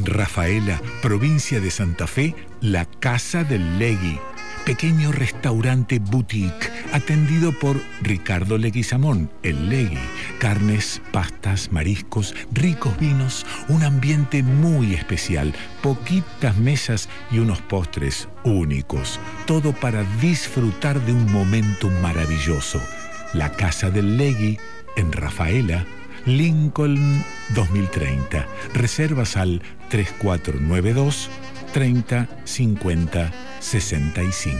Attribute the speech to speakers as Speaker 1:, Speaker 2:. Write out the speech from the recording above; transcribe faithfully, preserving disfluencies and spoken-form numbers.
Speaker 1: Rafaela, provincia de Santa Fe, La Casa del Legui. Pequeño restaurante boutique atendido por Ricardo Leguizamón, el Legui. Carnes, pastas, mariscos, ricos vinos, un ambiente muy especial, poquitas mesas y unos postres únicos. Todo para disfrutar de un momento maravilloso. La Casa del Legui en Rafaela, Lincoln dos mil treinta. Reservas al tres cuatro nueve dos, treinta, cincuenta, sesenta y cinco.